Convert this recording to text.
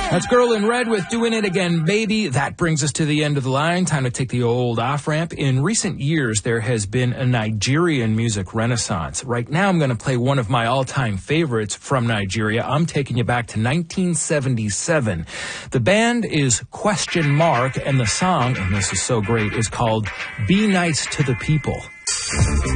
That's Girl in Red with Doing It Again, Baby. That brings us to the end of the line. Time to take the old off-ramp. In recent years, there has been a Nigerian music renaissance. Right now, I'm going to play one of my all-time favorites from Nigeria. I'm taking you back to 1977. The band is Question Mark, and the song, and this is so great, is called Be Nice to the People.